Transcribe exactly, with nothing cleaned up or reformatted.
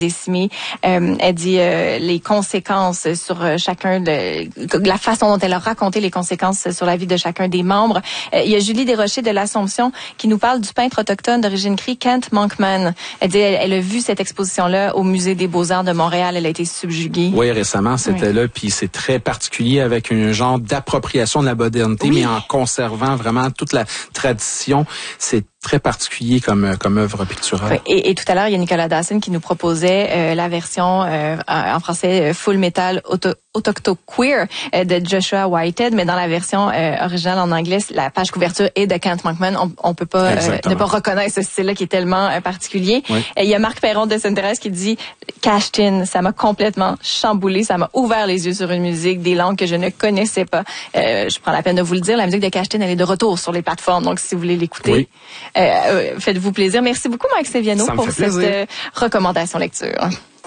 décimés. Euh, elle dit euh, les conséquences sur euh, chacun de la façon dont elle a raconté les conséquences sur la vie de chacun des membres. Euh, il y a Julie Desrochers de l'Assomption qui nous parle du peintre autochtone d'origine cri Kent Monkman. Elle dit elle, elle a vu cette exposition-là au Musée des Beaux-Arts de Montréal. Elle a été subjuguée. Oui, récemment, c'était oui. là, puis c'est très particulier avec un genre d'appropriation de la modernité, oui. mais en conservant vraiment toute la tradition. C'est très particulier comme comme œuvre picturale. Et, et tout à l'heure, il y a Nicolas Dawson qui nous proposait euh, la version euh, en français Full Metal auto, Autochto Queer euh, de Joshua Whitehead, mais dans la version euh, originale en anglais, la page couverture est de Kent Monkman. On, on peut pas euh, ne pas reconnaître ce style-là qui est tellement euh, particulier. Oui. Et il y a Marc Perron de Sainte-Thérèse qui dit Cashed In, ça m'a complètement chamboulé, ça m'a ouvert les yeux sur une musique, des langues que je ne connaissais pas. Euh, je prends la peine de vous le dire, la musique de Cashed In, elle est de retour sur les plateformes, donc si vous voulez l'écouter. Oui. Euh, euh, faites-vous plaisir. Merci beaucoup, Marc Séviano, pour cette euh, recommandation lecture.